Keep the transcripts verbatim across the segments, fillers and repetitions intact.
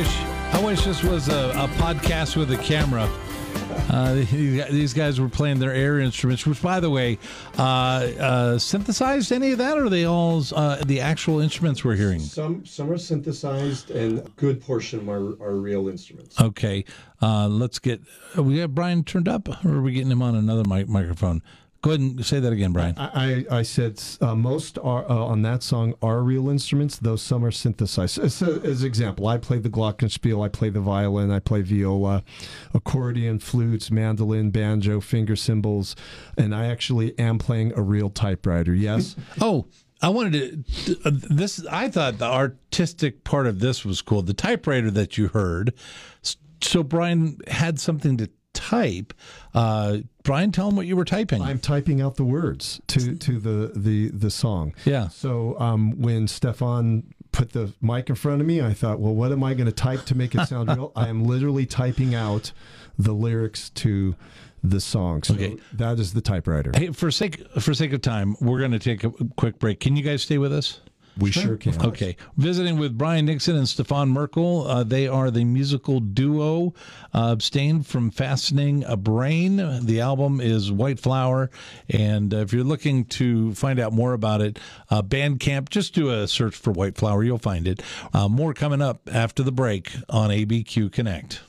wish I wish this was a, a podcast with a camera. Uh, these guys were playing their air instruments, which, by the way, uh, uh, synthesized any of that, or are they all uh, the actual instruments we're hearing? Some some are synthesized, and a good portion of them are, are real instruments. Okay, uh, let's get. We have Brian turned up, or are we getting him on another mic- microphone? Go ahead and say that again, Brian. I, I, I said uh, most are uh, on that song are real instruments, though some are synthesized. So, as an example, I play the glockenspiel, I play the violin, I play viola, accordion, flutes, mandolin, banjo, finger cymbals, and I actually am playing a real typewriter. Yes. Oh. I wanted to, uh, this, I thought the artistic part of this was cool. The typewriter that you heard. So Brian had something to type. Uh, Brian, tell him what you were typing. I'm typing out the words to, to the, the, the song. Yeah. So um, when Stefan put the mic in front of me, I thought, well, what am I going to type to make it sound real? I am literally typing out the lyrics to the song. So okay. That is the typewriter. Hey, for sake for sake of time, we're going to take a quick break. Can you guys stay with us? We sure, sure can. Okay. Visiting with Brian Nixon and Stefan Merkel. Uh, they are the musical duo uh, Abstain from Fastening a Brain. The album is White Flower. And uh, if you're looking to find out more about it, uh, Bandcamp, just do a search for White Flower. You'll find it. Uh, more coming up after the break on A B Q Connect.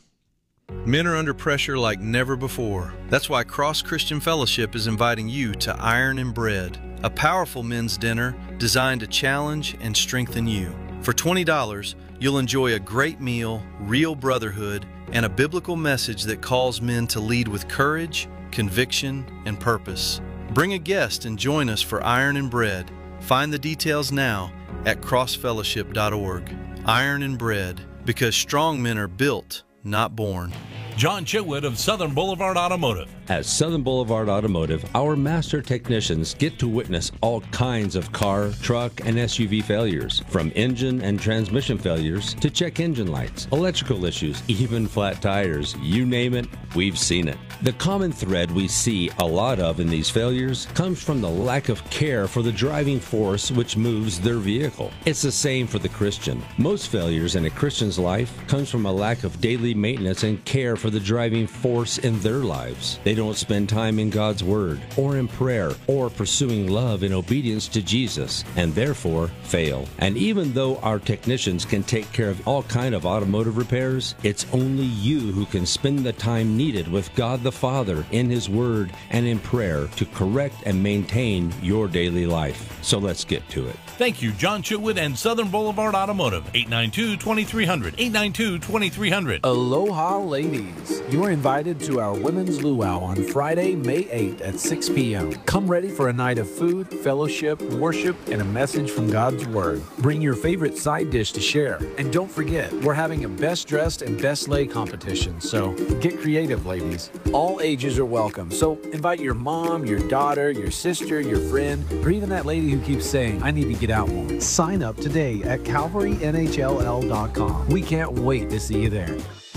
Men are under pressure like never before. That's why Cross Christian Fellowship is inviting you to Iron and Bread, a powerful men's dinner designed to challenge and strengthen you. For twenty dollars, you'll enjoy a great meal, real brotherhood, and a biblical message that calls men to lead with courage, conviction, and purpose. Bring a guest and join us for Iron and Bread. Find the details now at cross fellowship dot org. Iron and Bread, because strong men are built, not born. John Chitwood of Southern Boulevard Automotive. At Southern Boulevard Automotive, our master technicians get to witness all kinds of car, truck, and S U V failures, from engine and transmission failures to check engine lights, electrical issues, even flat tires. You name it, we've seen it. The common thread we see a lot of in these failures comes from the lack of care for the driving force which moves their vehicle. It's the same for the Christian. Most failures in a Christian's life comes from a lack of daily maintenance and care for the driving force in their lives. They don't spend time in God's Word, or in prayer, or pursuing love and obedience to Jesus, and therefore fail. And even though our technicians can take care of all kind of automotive repairs, it's only you who can spend the time needed with God the Father in His Word and in prayer to correct and maintain your daily life. So let's get to it. Thank you, John Chitwood and Southern Boulevard Automotive. eight nine two, two three zero zero. eight nine two, two three zero zero. Aloha, ladies. You are invited to our Women's Luau on Friday, May eighth at six p.m. Come ready for a night of food, fellowship, worship, and a message from God's Word. Bring your favorite side dish to share. And don't forget, we're having a best dressed and best laid competition, so get creative, ladies. All ages are welcome, so invite your mom, your daughter, your sister, your friend, or even that lady who keeps saying, I need to get out more. Sign up today at calvary n h l l dot com. We can't wait to see you there.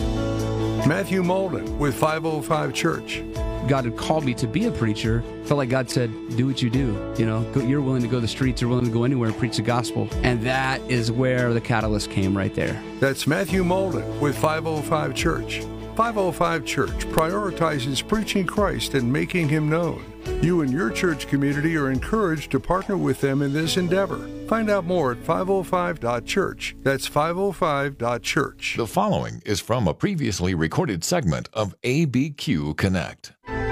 Matthew Molden with five oh five Church. God had called me to be a preacher. Felt like God said, do what you do. You know, go, you're willing to go the streets, you're willing to go anywhere and preach the gospel. And that is where the catalyst came right there. That's Matthew Molden with five oh five Church. five oh five Church prioritizes preaching Christ and making Him known. You and your church community are encouraged to partner with them in this endeavor. Find out more at five oh five dot church. That's five oh five dot church. The following is from a previously recorded segment of A B Q Connect.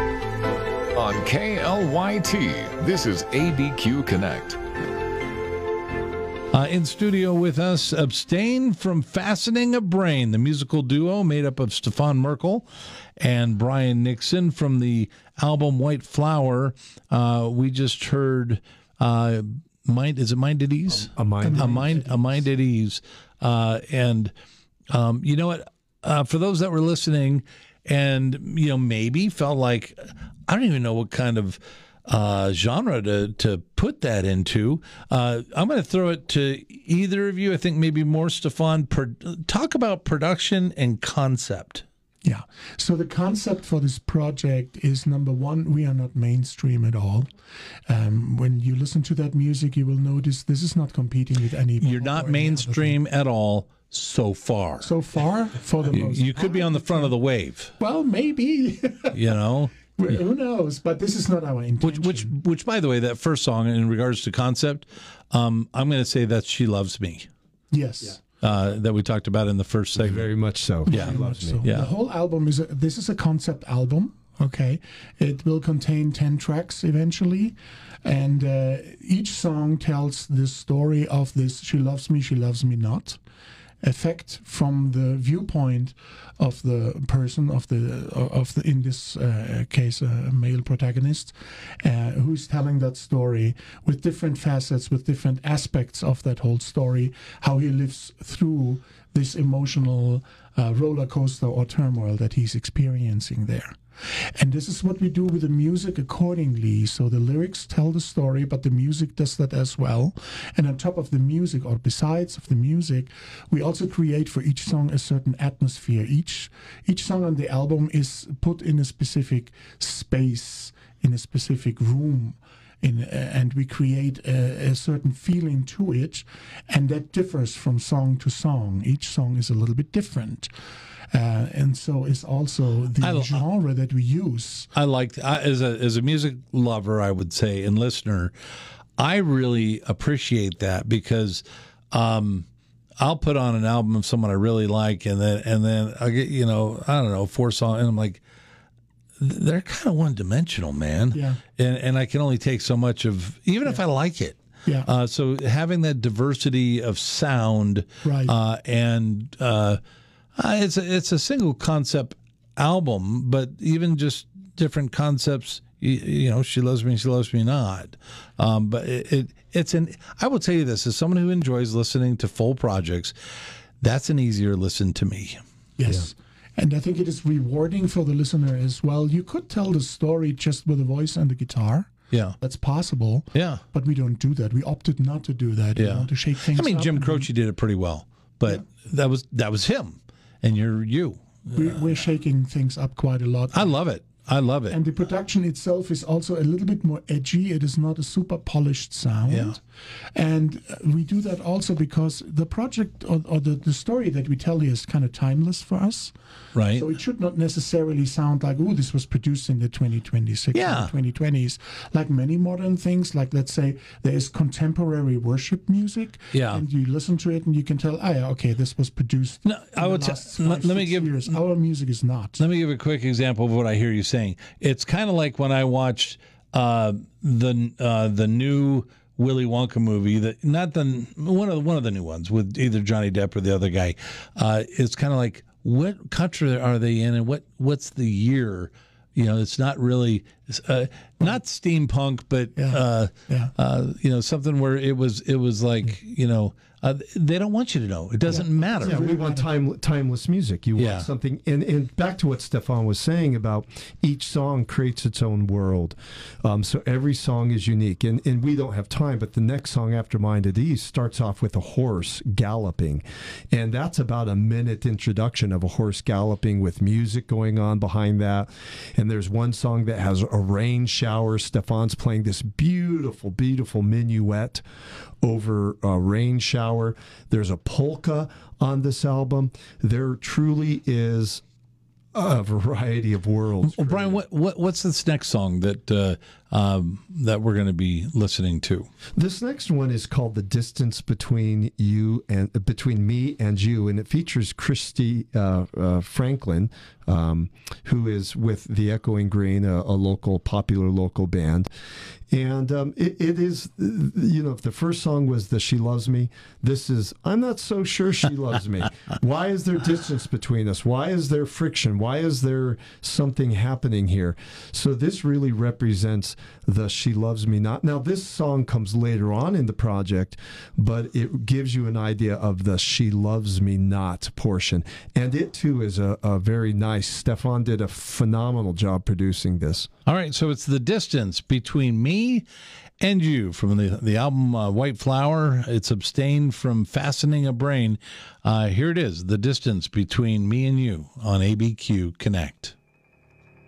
On K L Y T, this is A B Q Connect. Uh, in studio with us, Abstain from Fastening a Brain, the musical duo made up of Stefan Merkel and Brian Nixon from the album White Flower. Uh, we just heard, uh, mind, is it Mind at Ease? A, a Mind, a mind, a Mind at Ease. Uh, and um, you know what? Uh, for those that were listening and, you know, maybe felt like, I don't even know what kind of Uh, genre to, to put that into. Uh, I'm going to throw it to either of you. I think maybe more Stefan. Pro- talk about production and concept. Yeah. So the concept for this project is, number one, we are not mainstream at all. Um, when you listen to that music, you will notice this is not competing with any. You're not mainstream at all. so far. So far, for the You, most you could be part. on the front of the wave, Well, maybe. you know. Who knows? But this is not our intention. Which, which, which, by the way, that first song in regards to concept, um, I'm going to say that "She Loves Me," yes. uh, that we talked about in the first segment. Very much so. Yeah. She loves me. So Yeah. The whole album is a, this is a concept album. Okay, it will contain ten tracks eventually, and uh, each song tells the story of this "She loves me, she loves me not" effect from the viewpoint of the person of the of the in this uh, case a male protagonist uh, who's telling that story with different facets, with different aspects of that whole story, how he lives through this emotional uh, roller coaster or turmoil that he's experiencing there. And this is what we do with the music accordingly. So the lyrics tell the story, but the music does that as well. And on top of the music, or besides of the music, we also create for each song a certain atmosphere. Each each song on the album is put in a specific space, in a specific room. In, uh, and we create a, a certain feeling to it, and that differs from song to song. Each song is a little bit different. Uh, and so is also the I- genre that we use. I like I, as a as a music lover, I would say, and listener, I really appreciate that because um, I'll put on an album of someone I really like, and then and then I get you know I don't know four songs, and I'm like, they're kind of one dimensional, man. Yeah. And and I can only take so much of, even if I like it. Yeah. Uh, so having that diversity of sound, Right. uh, and uh, uh, it's a, it's a single concept album, but even just different concepts. You, you know, she loves me, she loves me not. Um, but it, it it's an. I will tell you this: as someone who enjoys listening to full projects, that's an easier listen to me. Yes. And I think it is rewarding for the listener as well. You could tell the story just with a voice and a guitar. Yeah. That's possible. Yeah. But we don't do that. We opted not to do that. We Yeah. want to shake things I mean, up Jim and Croce did it pretty well, but that was that was him, and you're you. We, we're shaking things up quite a lot. I love it. I love it. And the production itself is also a little bit more edgy. It is not a super polished sound. Yeah. And uh, we do that also because the project or, or the, the story that we tell here is kind of timeless for us. Right. So it should not necessarily sound like, oh, this was produced in the twenty twenty-six Yeah. or twenty twenties. Like many modern things, like let's say there is contemporary worship music. Yeah. And you listen to it and you can tell, oh, yeah, okay, this was produced No, I in would the t- last let- five, let me six give- years. Our music is not. Let me give a quick example of what I hear you saying. It's kind of like when I watched uh, the uh, the new Willy Wonka movie, that not the one of the, one of the new ones with either Johnny Depp or the other guy. Uh, it's kind of like, what country are they in, and what what's the year? You know, it's not really uh, not steampunk, but Yeah. uh, Yeah. uh, you know, something where it was it was like you know. Uh, they don't want you to know. It doesn't matter. Yeah, we want time, timeless music. You Yeah. want something, and, and back to what Stefan was saying about each song creates its own world. Um, so every song is unique, and, and we don't have time, but the next song after Mind at Ease starts off with a horse galloping, and that's about a minute introduction of a horse galloping with music going on behind that. And there's one song that has a rain shower. Stefan's playing this beautiful, beautiful minuet over a rain shower. There's a polka on this album. There truly is a variety of worlds. Well, Brian, what, what what's this next song that uh, um, that we're going to be listening to? This next one is called "The Distance Between You and uh, Between Me and You," and it features Christy uh, uh, Franklin, um, who is with the Echoing Green, a, a local, popular local band. And um, it, it is, you know, if the first song was the "She Loves Me," this is, I'm not so sure she loves me. Why is there distance between us? Why is there friction? Why is there something happening here? So this really represents the "She Loves Me Not." Now, this song comes later on in the project, but it gives you an idea of the "She Loves Me Not" portion. And it, too, is a, a very nice. Stefan did a phenomenal job producing this. All right, so it's The Distance Between Me and You from the the album uh, White Flower. It's Abstain from Fastening a Brain. Uh, here it is, The Distance Between Me and You on A B Q Connect.